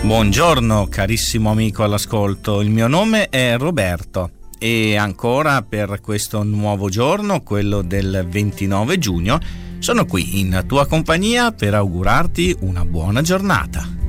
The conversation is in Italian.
Buongiorno carissimo amico all'ascolto, il mio nome è Roberto e ancora per questo nuovo giorno, quello del 29 giugno, sono qui in tua compagnia per augurarti una buona giornata.